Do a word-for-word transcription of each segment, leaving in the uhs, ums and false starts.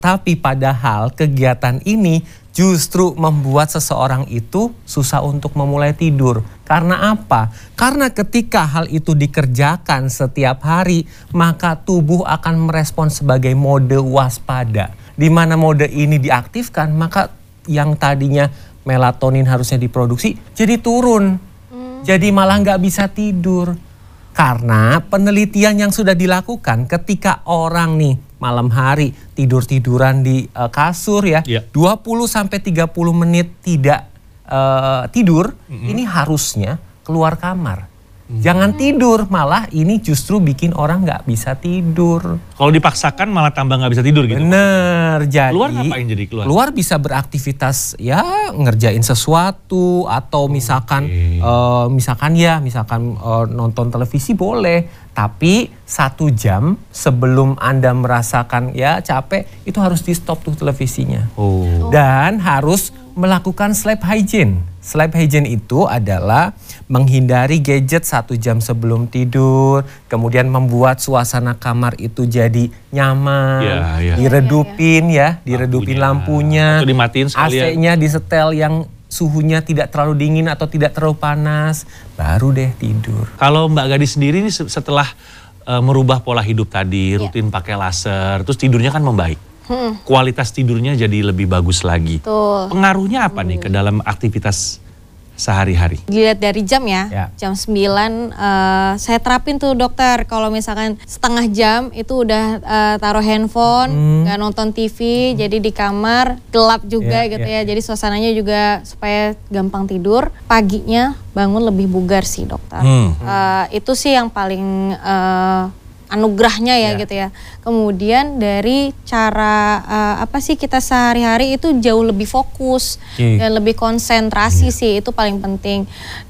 Tapi padahal kegiatan ini justru membuat seseorang itu susah untuk memulai tidur. Karena apa? Karena ketika hal itu dikerjakan setiap hari, maka tubuh akan merespon sebagai mode waspada. Di mana mode ini diaktifkan, maka yang tadinya melatonin harusnya diproduksi jadi turun. Hmm. Jadi malah nggak bisa tidur. Karena penelitian yang sudah dilakukan ketika orang nih malam hari tidur-tiduran di uh, kasur ya, yeah. dua puluh sampai tiga puluh menit tidak uh, tidur, mm-hmm. ini harusnya keluar kamar. Mm-hmm. Jangan tidur, malah ini justru bikin orang nggak bisa tidur. Kalau dipaksakan malah tambah nggak bisa tidur gitu. Bener, jadi keluar ngapain jadi keluar? Keluar bisa beraktivitas ya ngerjain sesuatu atau misalkan okay. uh, misalkan ya misalkan uh, nonton televisi boleh. Tapi satu jam sebelum Anda merasakan ya capek, itu harus di stop tuh televisinya. Oh. Dan harus melakukan sleep hygiene. Sleep hygiene itu adalah menghindari gadget satu jam sebelum tidur, kemudian membuat suasana kamar itu jadi nyaman, ya, ya. diredupin ya, diredupin lampunya, atau dimatiin sekalian. A C-nya disetel yang suhunya tidak terlalu dingin atau tidak terlalu panas, baru deh tidur. Kalau Mbak Gadis sendiri nih setelah uh, merubah pola hidup tadi, rutin ya. pakai laser, terus tidurnya kan membaik. Hmm. Kualitas tidurnya jadi lebih bagus lagi. Tuh. Pengaruhnya apa hmm. nih ke dalam aktivitas sehari-hari? Dilihat dari jam ya, ya. jam sembilan uh, saya terapin tuh dokter. Kalau misalkan setengah jam itu udah uh, taruh handphone, hmm. gak nonton T V, hmm. jadi di kamar gelap juga ya, gitu ya. ya. Jadi suasananya juga supaya gampang tidur. Paginya bangun lebih bugar sih dokter. Hmm. Uh, itu sih yang paling uh, anugerahnya ya, ya gitu ya. Kemudian dari cara uh, apa sih kita sehari-hari itu jauh lebih fokus okay. dan lebih konsentrasi ya. sih, itu paling penting.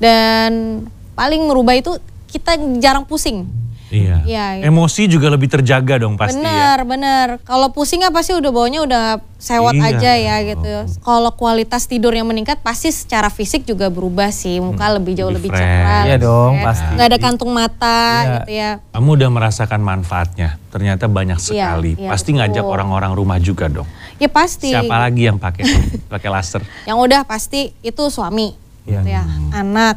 Dan paling merubah itu kita jarang pusing. Iya. Ya, gitu. Emosi juga lebih terjaga dong pasti. Bener, ya. bener. Kalau pusing apa sih udah bawanya udah sewot iya. aja ya gitu. Oh. Kalau kualitas tidur yang meningkat pasti secara fisik juga berubah sih. Muka hmm. lebih jauh lebih, lebih cerah. Iya dong, ya. pasti. Nggak ada kantung mata iya. gitu ya. Kamu udah merasakan manfaatnya. Ternyata banyak sekali. Iya, iya, pasti betul. ngajak orang-orang rumah juga dong. Ya pasti. Siapa lagi yang pakai pakai laser? Yang udah pasti itu suami, iya. gitu ya, hmm. anak,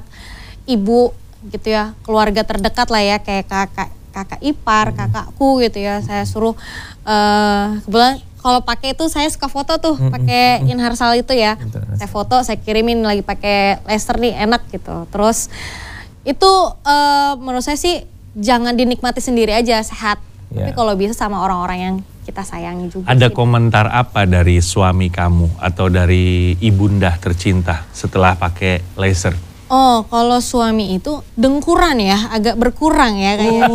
ibu. gitu ya, keluarga terdekat lah ya, kayak kakak kakak ipar, hmm. kakakku gitu ya, saya suruh uh, kebetulan kalau pakai itu saya suka foto tuh, hmm. pakai Inharsal itu ya, hmm. saya foto, saya kirimin lagi pakai laser nih, enak gitu. Terus itu uh, menurut saya sih jangan dinikmati sendiri aja, sehat, yeah. tapi kalau bisa sama orang-orang yang kita sayangi juga. Ada sih. Komentar apa dari suami kamu atau dari ibunda tercinta setelah pakai laser? Oh, kalau suami itu dengkuran ya, agak berkurang ya kayaknya.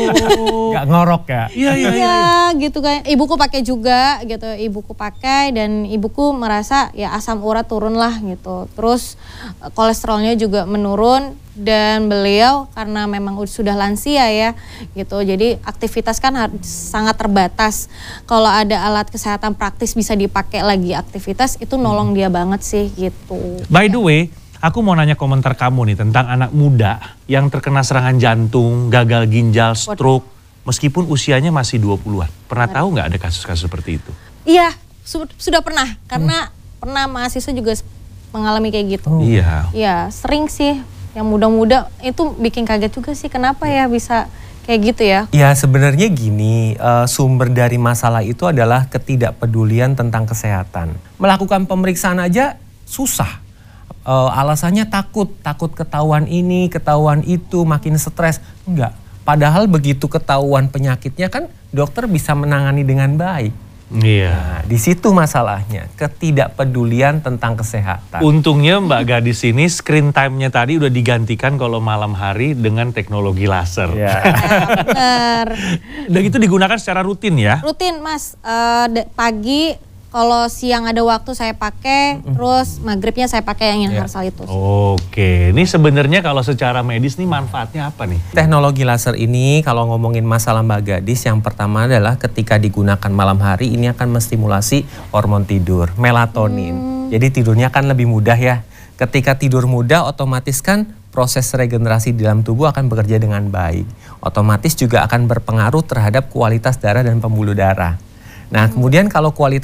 Oh, gak ngorok ya? Iya, iya, iya. gitu kayak. Ibuku pakai juga gitu, ibuku pakai dan ibuku merasa ya asam urat turun lah gitu. Terus kolesterolnya juga menurun dan beliau karena memang sudah lansia ya gitu. Jadi aktivitas kan sangat terbatas. Kalau ada alat kesehatan praktis bisa dipakai lagi aktivitas, itu nolong dia banget sih gitu. By the way, aku mau nanya komentar kamu nih tentang anak muda yang terkena serangan jantung, gagal ginjal, stroke, meskipun usianya masih dua puluhan. Pernah tahu nggak ada kasus-kasus seperti itu? Iya, su sudah pernah. Karena hmm. pernah mahasiswa juga mengalami kayak gitu. Oh. Iya. Iya, sering sih. Yang muda-muda itu bikin kaget juga sih. Kenapa ya bisa kayak gitu ya? Ya sebenarnya gini, uh, sumber dari masalah itu adalah ketidakpedulian tentang kesehatan. Melakukan pemeriksaan aja susah. Uh, alasannya takut, takut ketahuan ini, ketahuan itu, makin stres. Enggak, padahal begitu ketahuan penyakitnya kan dokter bisa menangani dengan baik. Iya. Nah, di situ masalahnya, ketidakpedulian tentang kesehatan. Untungnya Mbak Gadis ini screen time-nya tadi udah digantikan kalau malam hari dengan teknologi laser. Iya, benar. Dan itu digunakan secara rutin ya? Rutin Mas, uh, pagi. Kalau siang ada waktu saya pakai, mm. terus maghribnya saya pakai yang Inharsal yeah. itu. Oke, ini sebenarnya kalau secara medis nih manfaatnya apa nih? Teknologi laser ini kalau ngomongin masalah Mbak Gadis, yang pertama adalah ketika digunakan malam hari ini akan menstimulasi hormon tidur, melatonin. Hmm. Jadi tidurnya kan lebih mudah ya. Ketika tidur mudah otomatis kan proses regenerasi di dalam tubuh akan bekerja dengan baik. Otomatis juga akan berpengaruh terhadap kualitas darah dan pembuluh darah. Nah, kemudian kalau kualitas